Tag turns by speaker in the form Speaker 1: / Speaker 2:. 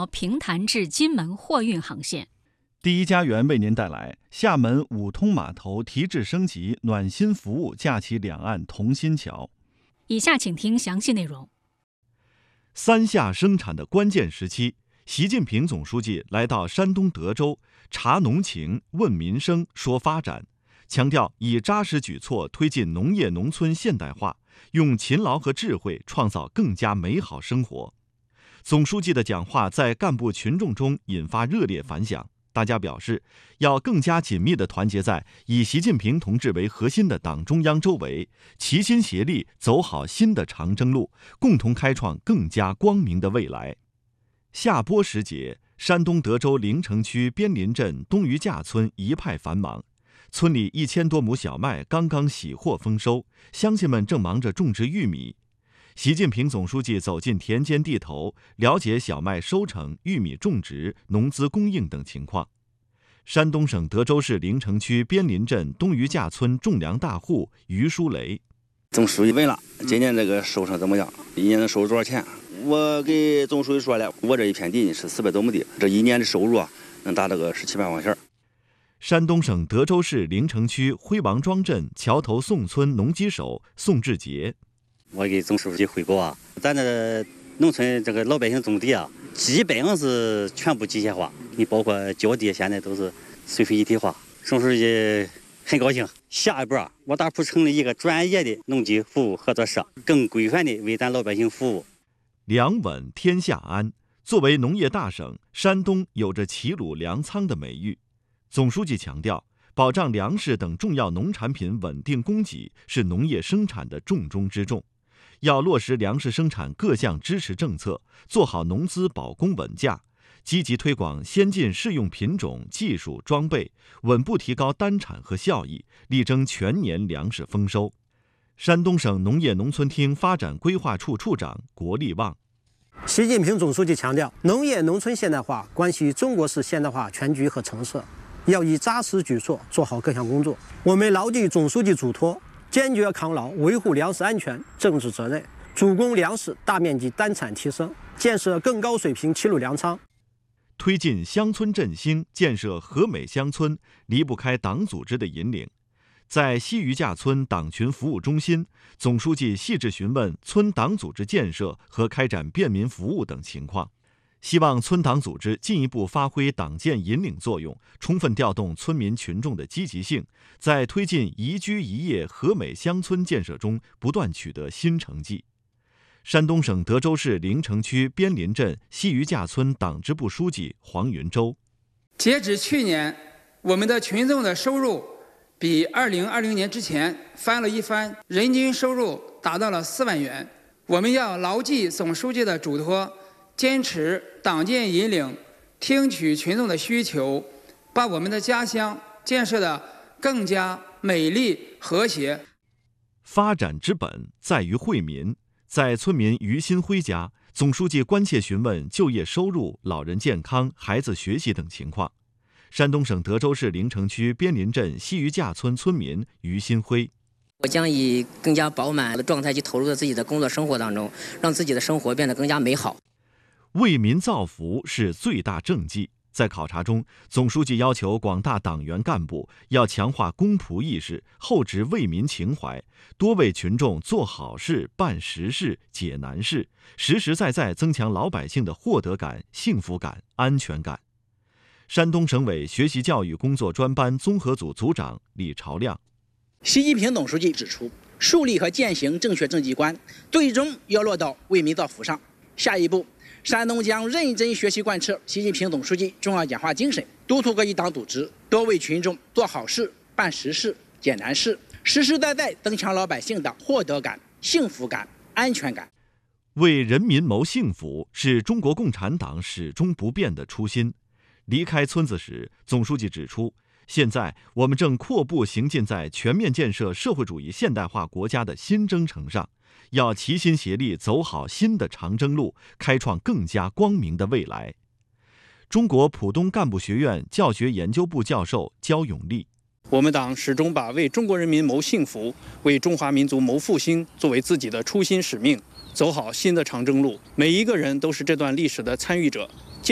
Speaker 1: 条平潭至金门货运航线。
Speaker 2: 第一家园为您带来厦门五通码头提质升级，暖心服务架起两岸同心桥。
Speaker 1: 以下请听详细内容。
Speaker 2: 三下生产的关键时期，习近平总书记来到山东德州，察农情、问民生、说发展，强调以扎实举措推进农业农村现代化，用勤劳和智慧创造更加美好生活。总书记的讲话在干部群众中引发热烈反响，大家表示要更加紧密地团结在以习近平同志为核心的党中央周围，齐心协力走好新的长征路，共同开创更加光明的未来。下播时节，山东德州临城区边林镇东余架村一派繁忙，村里1000多亩小麦刚刚喜获丰收，乡亲们正忙着种植玉米。习近平总书记走进田间地头，了解小麦收成、玉米种植、农资供应等情况。山东省德州市临城区边林镇东余架村种粮大户于书雷：
Speaker 3: 总书记问了，今年这个收成怎么样？一年能收入多少钱？我给总书记说了，我这一片地是400多亩地，这一年的收入能达到个17、18万钱。
Speaker 2: 山东省德州市临城区辉王庄镇桥头宋村农机手宋志杰：
Speaker 4: 我给总书记汇报咱这农村这个老百姓种地基本上是全部机械化，你包括浇地现在都是水水一体化。总书记很高兴，下一步我打算成立一个专业的农机服务合作社，更规范的为咱老百姓服务。
Speaker 2: 粮稳天下安，作为农业大省，山东有着齐鲁粮仓的美誉。总书记强调，保障粮食等重要农产品稳定供给是农业生产的重中之重。要落实粮食生产各项支持政策，做好农资保供稳价，积极推广先进适用品种、技术、装备，稳步提高单产和效益，力争全年粮食丰收。山东省农业农村厅发展规划处处长国立旺：
Speaker 5: 习近平总书记强调，农业农村现代化关系于中国式现代化全局和成色，要以扎实举措做好各项工作。我们牢记总书记嘱托，坚决抗牢维护粮食安全政治责任，主攻粮食大面积单产提升，建设更高水平齐鲁粮仓。
Speaker 2: 推进乡村振兴，建设和美乡村，离不开党组织的引领。在西余架村党群服务中心，总书记细致询问村党组织建设和开展便民服务等情况，希望村党组织进一步发挥党建引领作用，充分调动村民群众的积极性，在推进宜居宜业和美乡村建设中不断取得新成绩。山东省德州市临城区边林镇西余架村党支部书记黄云洲：
Speaker 6: 截止去年，我们的群众的收入比2020年之前翻了一番，人均收入达到了4万元。我们要牢记总书记的嘱托，坚持党建引领，听取群众的需求，把我们的家乡建设得更加美丽和谐。
Speaker 2: 发展之本在于惠民。在村民于新辉家，总书记关切询问就业收入、老人健康、孩子学习等情况。山东省德州市临城区边林镇西余架村村民于新辉：
Speaker 7: 我将以更加饱满的状态去投入到自己的工作生活当中，让自己的生活变得更加美好。
Speaker 2: 为民造福是最大政绩。在考察中，总书记要求广大党员干部要强化公仆意识，厚植为民情怀，多为群众做好事、办实事、解难事，实实在在增强老百姓的获得感、幸福感、安全感。山东省委学习教育工作专班综合组组长李朝亮：
Speaker 8: 习近平总书记指出，树立和践行正确政绩观，最终要落到为民造福上。下一步，山东将认真学习贯彻习近平总书记重要讲话精神，督促各级党组织多为群众做好事、办实事、解难事，实实在在增强老百姓的获得感、幸福感、安全感。
Speaker 2: 为人民谋幸福是中国共产党始终不变的初心。离开村子时，总书记指出，现在我们正阔步行进在全面建设社会主义现代化国家的新征程上，要齐心协力走好新的长征路，开创更加光明的未来。中国浦东干部学院教学研究部教授焦永利：
Speaker 9: 我们党始终把为中国人民谋幸福、为中华民族谋复兴作为自己的初心使命，走好新的长征路。每一个人都是这段历史的参与者。